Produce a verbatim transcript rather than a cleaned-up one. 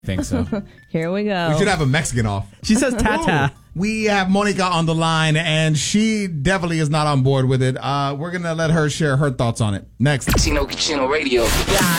think so. Here we go. We should have a Mexican off. She says tata. We have Monica on the line, and she definitely is not on board with it. Uh, we're going to let her share her thoughts on it. Next. Chino Chino Radio. Yeah.